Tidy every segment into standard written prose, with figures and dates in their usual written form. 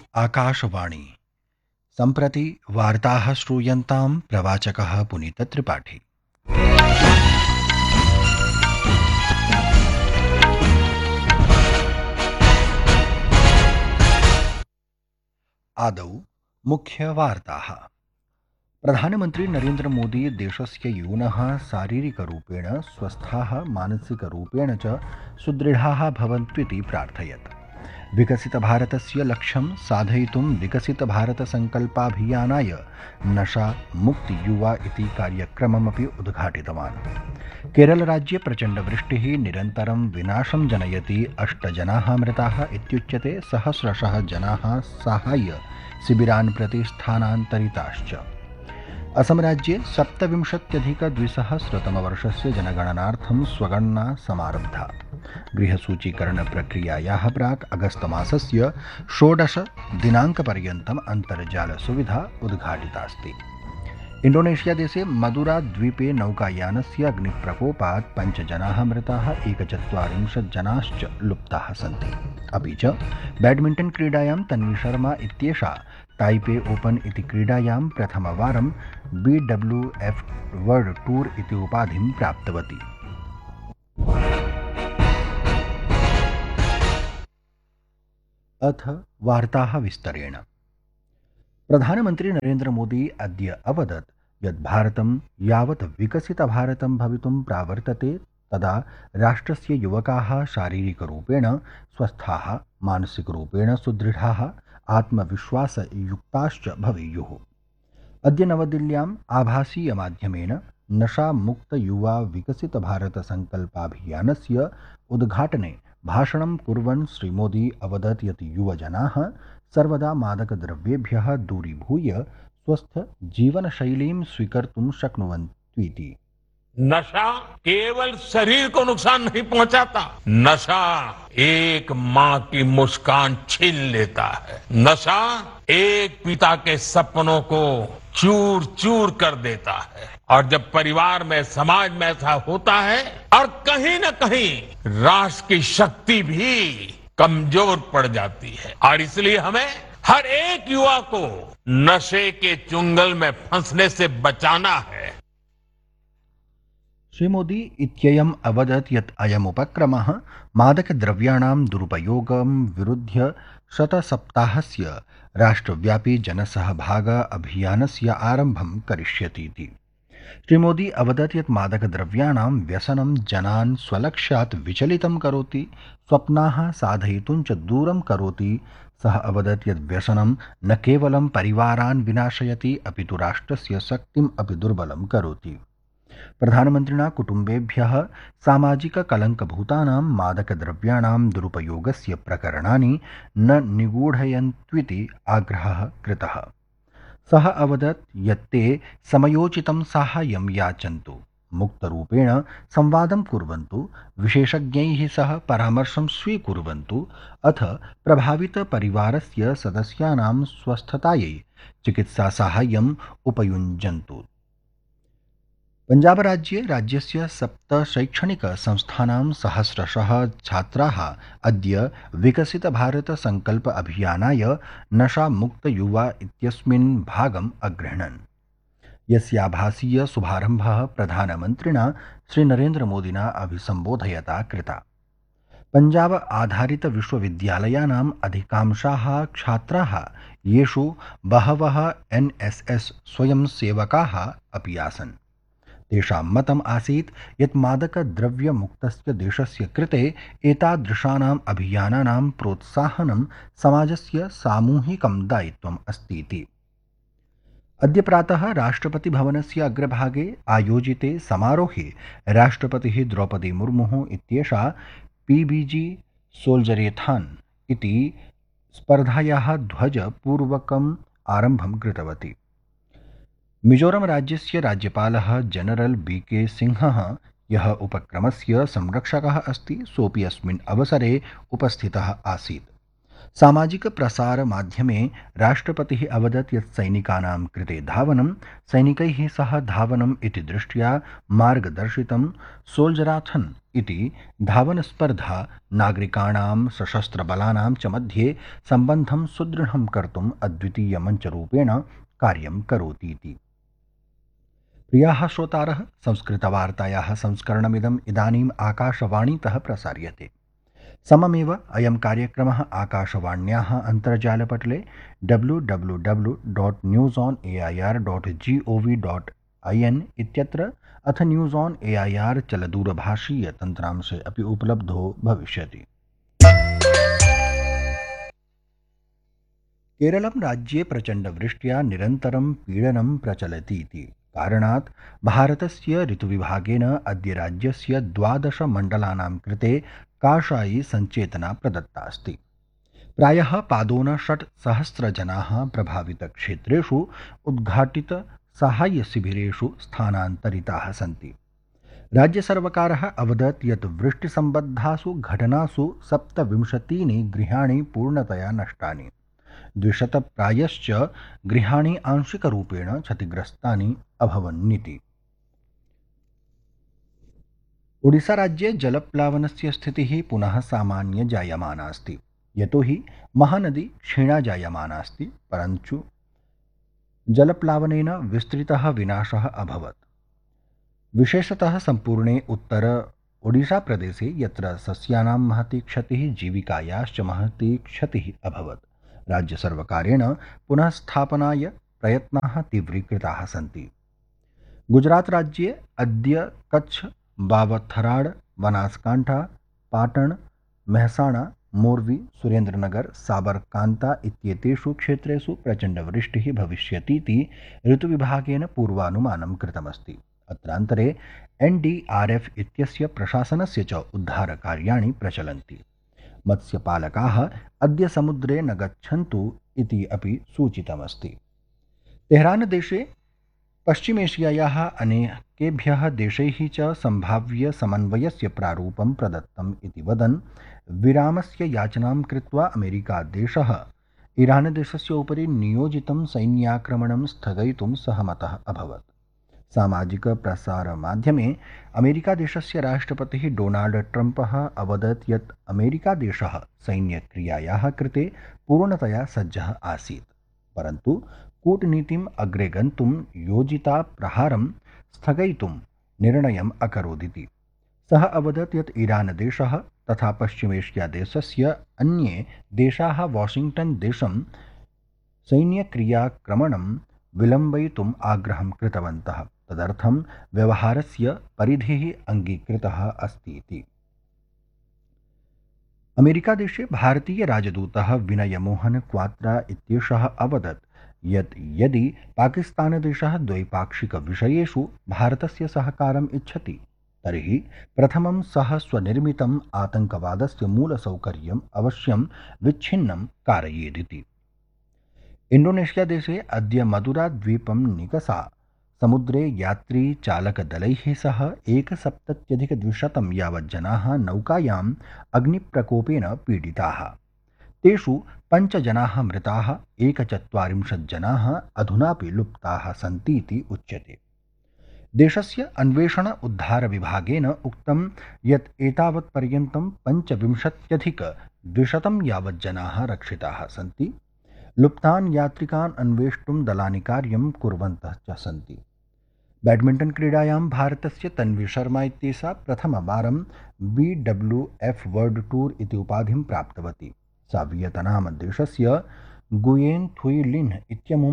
आकाशवाणी सम्प्रति वार्ताः श्रूयन्तां प्रवाचकः पुनीतत्रिपाठी। आदौ मुख्यवार्ताः। प्रधानमन्त्री नरेन्द्र मोदी देशस्य यूनः शारीरिकरूपेण स्वस्थाः मानसिकरूपेण च सुदृढाः भवन्तु प्रार्थयत्। विकसितभारतस्य लक्ष्यं साधयितुं विकसितभारतसङ्कल्पाभियानाय नशा मुक्ति युवा इति कार्यक्रममपि उद्घाटितवान्। केरलराज्ये प्रचण्डवृष्टिः निरन्तरं विनाशं जनयति। 8 जनाः मृताः इत्युच्यते। सहस्रशः जनाः साहाय्य शिबिरान् प्रति स्थानान्तरिताश्च। असमराज्ये 27,200तमवर्षस्य जनगणनार्थं स्वगणना समारब्धा। गृहसूचीकरणप्रक्रियायाः प्राक् अगस्तमासस्य 16 दिनाङ्कपर्यन्तम् अन्तर्जालसुविधा उद्घाटितास्ति। इण्डोनेशियादेशे मदुराद्वीपे नौकायानस्य अग्निप्रकोपात् 5 जनाः मृताः, 41 जनाश्च लुप्ताः सन्ति। अपि च बैडमिण्टन् क्रीडायां तन्वी शर्मा इत्येषा ताइपे ओपन इति क्रीडायां प्रथमवारं BWF वर्ल्ड टूर इति उपाधिं प्राप्तवती। अथ वार्ताः विस्तरेण। प्रधानमन्त्री नरेन्द्र मोदी अद्य अवदत् यत् भारतं यावत् विकसितभारतं भवितुं प्रावर्तते तदा राष्ट्रस्य युवकाः शारीरिकरूपेण स्वस्थाः, मानसिकरूपेण सुदृढाः, आत्मविश्वासयुक्ताश्च भवेयुः। अद्य नवदिल्ल्याम् आभासीयमाध्यमेन नशामुक्त युवा विकसितभारतसङ्कल्पाभियानस्य उद्घाटने भाषणं कुर्वन् श्रीमोदी अवदत् यत् युवजनाः सर्वदा मादकद्रव्येभ्यः दूरीभूय स्वस्थजीवनशैलीं स्वीकर्तुं शक्नुवन्तीति। नशा केवल शरीर को नुकसान नहीं पहुंचाता, नशा एक माँ की मुस्कान छीन लेता है। नशा एक पिता के सपनों को चूर चूर कर देता है। और जब परिवार में, समाज में ऐसा होता है और कहीं न कहीं राष्ट्र की शक्ति भी कमजोर पड़ जाती है। और इसलिए हमें हर एक युवा को नशे के चुंगल में फंसने से बचाना है। श्रीमोदी इत्ययम् अवदत् यत् अयमुपक्रमः मादकद्रव्याणां दुरुपयोगं विरुध्य शतसप्ताहस्य राष्ट्रव्यापी जनसहभाग अभियानस्य आरम्भं करिष्यतीति। श्रीमोदी अवदत् यत् मादकद्रव्याणां व्यसनं जनान् स्वलक्ष्यात् विचलितं करोति, स्वप्नाः साधयितुं च दूरं करोति। सः अवदत् यत् व्यसनं न केवलं परिवारान् विनाशयति अपि तु राष्ट्रस्य शक्तिम् अपि दुर्बलं करोति। प्रधानमन्त्रिणा कुटुम्बेभ्यः सामाजिककलङ्कभूतानां मादकद्रव्याणां दुरुपयोगस्य प्रकरणानि न निगूढयन्त्विति आग्रहः कृतः। सः अवदत् यत् ते समयोचितं साहाय्यं याचन्तु, मुक्तरूपेण संवादं कुर्वन्तु, विशेषज्ञैः सह परामर्शं स्वीकुर्वन्तु, अथ प्रभावितपरिवारस्य सदस्यानां स्वस्थतायै चिकित्सासाहाय्यम् उपयुञ्जन्तु। पञ्जाबराज्ये राज्यस्य 7 शैक्षणिकसंस्थानां सहस्रशः छात्राः अद्य विकसितभारतसङ्कल्प अभियानाय नशामुक्तयुवा इत्यस्मिन् भागम् अगृह्णन्, यस्याभासीय शुभारम्भः प्रधानमन्त्रिणा श्रीनरेन्द्रमोदिना अभिसम्बोधयता कृता। पञ्जाब आधारितविश्वविद्यालयानाम् अधिकांशाः छात्राः, येषु बहवः NSS स्वयंसेवकाः अपि आसन्, तेषां मतम् आसीत् यत् मादकद्रव्यमुक्तस्य देशस्य कृते एतादृशानाम् अभियानानां प्रोत्साहनं समाजस्य सामूहिकं दायित्वम् अस्तीति। अद्य प्रातः राष्ट्रपतिभवनस्य अग्रभागे आयोजिते समारोहे राष्ट्रपतिः द्रौपदी मुर्मुः इत्येषा PBG सोल्जरेथान् इति स्पर्धायाः ध्वजपूर्वकम् आरम्भं कृतवती। मिजोरम राज्यस्य राज्यपालः जनरल BK सिंहः, यः उपक्रमस्य संरक्षकः अस्ति, सोऽपि अस्मिन् अवसरे उपस्थितः आसीत्। सामाजिक प्रसार माध्यमे राष्ट्रपतिः अवदत् यत् सैनिकानां कृते धावनं सैनिकैः सह धावनम् इति दृष्ट्या मार्गदर्शितं सोल्जराथन् इति धावनस्पर्धा नागरिकाणां सशस्त्रबलानां च मध्ये सम्बन्धं सुदृढं कर्तुम् अद्वितीयमञ्चरूपेण कार्यं करोतीति। प्रियाः श्रोतारः, संस्कृतवार्तायाः संस्करणमिदम् इदानीम् आकाशवाणीतः प्रसार्यते। सममेव अयं कार्यक्रमः आकाशवाण्याः अन्तर्जालपटले www.newsonair.gov.in इत्यत्र अथ न्यूज़ ऑन एआईआर चलदूरभाषीय तन्त्रांशे अपि उपलब्धो भविष्यति। केरलं राज्ये प्रचण्डवृष्ट्या निरन्तरं पीडनं प्रचलतीति कारणात् भारतस्य ऋतुविभागेन अद्य राज्यस्य 12 मण्डलानां कृते काषायी सञ्चेतना प्रदत्ता अस्ति। प्रायः पादोन 6,000 जनाः प्रभावितक्षेत्रेषु उद्घाटित साहाय्यशिबिरेषु स्थानान्तरिताः सन्ति। राज्यसर्वकारः अवदत् यत् वृष्टिसम्बद्धासु घटनासु 27 गृहाणि पूर्णतया नष्टानि, 200 प्रायश्च गृहाणि आंशिकरूपेण क्षतिग्रस्तानि अभवन्निति। ओडिशाराज्ये जलप्लावनस्य स्थितिः पुनः सामान्य जायमाना अस्ति, यतोहि महानदी क्षीणा जायमाना अस्ति, परन्तु जलप्लावनेन विस्तृतः विनाशः अभवत्। विशेषतः सम्पूर्णे उत्तर ओडिशाप्रदेशे, यत्र सस्यानां महती क्षतिः, जीविकायाश्च महती क्षतिः अभवत्। राज्यसर्वकारेण पुनः स्थापनाय प्रयत्नाः तीव्रीकृताः सन्ति। गुजरात राज्ये अद्य कच्छ, बावथराड, बनासकांठा, पाटण, मेहसाणा, मोर्वी, सुरेन्द्रनगर, साबरकांता इत्येतेषु क्षेत्रेषु प्रचण्डवृष्टिः भविष्यतीति ऋतुविभागेन पूर्वानुमानं कृतमस्ति। अत्रान्तरे एनडीआरएफ इत्यस्य प्रशासनस्य च उद्धारकार्याणि प्रचलन्ति। मत्स्यपालकाः अद्य समुद्रे न गच्छन्तु इति अपि सूचितमस्ति। तेहरान देशे पश्चिमेशियायाः अनेकेभ्यः देशैः च सम्भाव्य समन्वयस्य प्रारूपं प्रदत्तम् इति वदन् विरामस्य याचनां कृत्वा अमेरिकादेशः ईरानदेशस्य उपरि नियोजितं सैन्याक्रमणं स्थगयितुं सहमतः अभवत्। सामाजिकप्रसारमाध्यमे अमेरिकादेशस्य राष्ट्रपतिः डोनाल्ड ट्रम्पः अवदत् यत् अमेरिकादेशः सैन्यक्रियायाः कृते पूर्णतया सज्जः आसीत्, परन्तु कूटनीतिम् अग्रे गन्तुं योजिता प्रहारं स्थगयितुं निर्णयम् अकरोदिति। सः अवदत् यत् ईरानदेशः तथा पश्चिमेशियादेशस्य अन्ये देशाः वाशिङ्ग्टन् देशं सैन्यक्रियाक्रमणं विलम्बयितुम् आग्रहं कृतवन्तः, तदर्थं व्यवहारस्य परिधिः अङ्गीकृतः अस्ति इति। अमेरिकादेशे भारतीयराजदूतः विनय मोहन क्वात्रा इत्येषः अवदत् यत् यदि पाकिस्तानदेशः द्वैपाक्षिकविषयेषु भारतस्य सहकारम् इच्छति तर्हि प्रथमं सः स्वनिर्मितम् आतङ्कवादस्य मूलसौकर्यम् अवश्यं विच्छिन्नं कारयेदिति। इण्डोनेशियादेशे अद्य मदुराद्वीपं निकषा समुद्रे यात्रीचालकदलैः सह 1,70,200 यावत् जनाः नौकायाम् अग्निप्रकोपेन पीडिताः। तेषु 5 जनाः मृताः, 41 जनाः अधुनापि लुप्ताः सन्तीति उच्यते। देशस्य अन्वेषण उद्धार विभागेन उक्तं यत् एतावत्पर्यन्तं 25,200 यावत् जनाः रक्षिताः सन्ति। लुप्तान् यात्रिकान् अन्वेष्टुं दलानि कार्यं कुर्वन्तः च सन्ति। बैडमिण्टन् क्रीडायां भारतस्य तन्वी शर्मा इत्येषा प्रथमवारं BWF वर्ल्ड टूर इति उपाधिं प्राप्तवती। सा वियतनाम देशस्य गुयेन थुई लिन इत्यमुं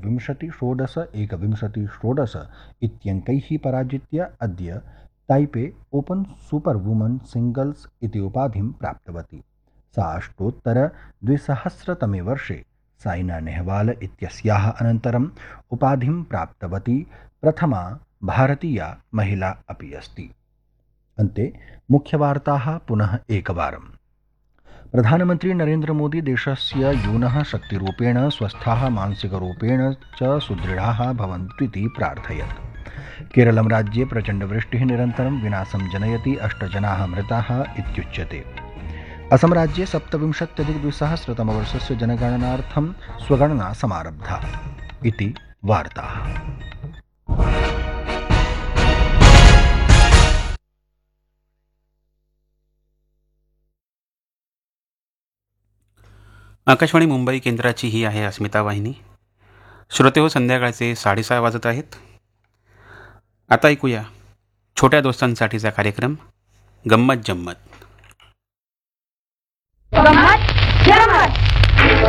21-16, 21-16 इत्यङ्कैः पराजित्य अद्य Taipei open super woman singles इति उपाधिं प्राप्तवती। सा अष्टोत्तर 2000 वर्षे साइना नेहवाल इत्यस्याः अनन्तरम् उपाधिं प्राप्तवती प्रथमा भारतीया महिला अपि अस्ति। अन्ते मुख्यवार्ताः पुनः एकवारम्। प्रधानमन्त्री नरेन्द्र मोदी देशस्य यूनः शक्तिरूपेण स्वस्थाः, मानसिकरूपेण च सुदृढाः भवन्तु प्रार्थयत्। केरलं राज्ये प्रचण्डवृष्टिः निरन्तरं विनाशं जनयति, 8 जनाः मृताः इत्युच्यते। असमराज्ये 27,200-तमवर्षस्य जनगणनार्थं स्वगणना समारब्धा इति वार्ताः। आकाशवाणी मुंबई केंद्राची ही आहे अस्मिता वाहिनी. श्रोते हो, संध्याकाळचे 6:30 वाजत आहेत. आता ऐकूया छोट्या दोस्तांसाठीचा कार्यक्रम गंमत जम्मत. गंमत जम्मत.